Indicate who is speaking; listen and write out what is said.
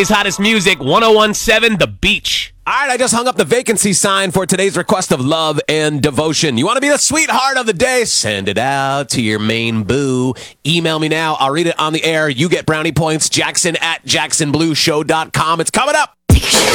Speaker 1: Hottest music, 1017 The Beach.
Speaker 2: All right, I just hung up the vacancy sign for today's request of love and devotion. You want to be the sweetheart of the day? Send it out to your main boo. Email me now. I'll read it on the air. You get brownie points. Jackson at jacksonblueshow.com. It's coming up.